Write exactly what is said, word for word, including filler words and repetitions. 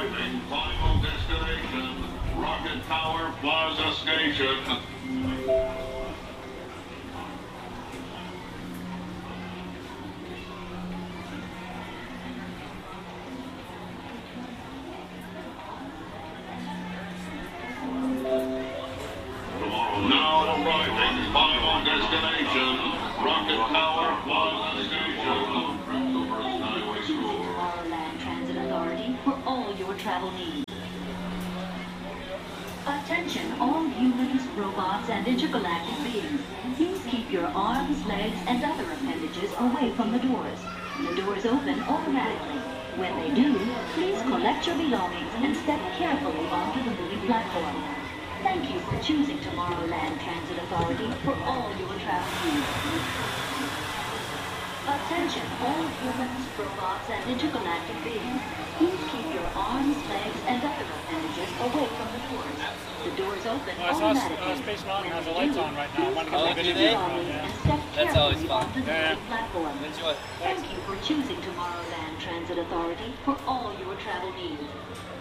arriving. Final destination, Rocket Tower Plaza Station. Now arriving, final destination, Rocket Tower Plaza Station. Tomorrowland Transit Authority for all your travel needs. Attention, all humans, robots, and intergalactic beings. Please keep your arms, legs, and other appendages away from the doors. The doors open automatically. When they do, please collect your belongings and step carefully onto the moving platform. Thank you for choosing Tomorrowland Transit Authority for all your travel needs. Attention, all humans, robots, and intergalactic beings. Please keep your arms, legs, and other appendages away from the doors. The doors open Well, I saw automatically. uh, Space Mountain has the When lights they on do, right now. I want to please go Oh, to do the they? video. belongings Yeah. and step That's always carefully fun. onto the Yeah. moving platform. Enjoy. Thank you for choosing Tomorrowland Transit Authority for all your travel needs.